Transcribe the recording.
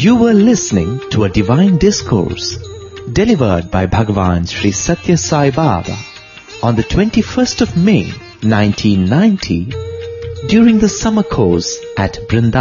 You were listening to a divine discourse delivered by Bhagavan Sri Satya Sai Baba on the 21st of May 1990 during the summer course at Vrindavan.